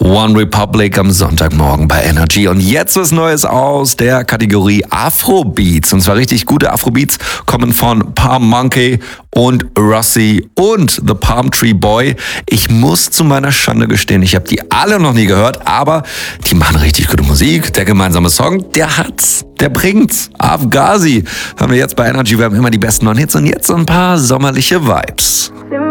One Republic am Sonntagmorgen bei Energy. Und jetzt was Neues aus der Kategorie Afrobeats. Und zwar richtig gute Afrobeats kommen von Palm Monkey und Rossi und The Palm Tree Boy. Ich muss zu meiner Schande gestehen, ich habe die alle noch nie gehört, aber die machen richtig gute Musik. Der gemeinsame Song, der hat's, der bringt's. Afghazi haben wir jetzt bei Energy. Wir haben immer die besten neuen Hits und jetzt so ein paar sommerliche Vibes.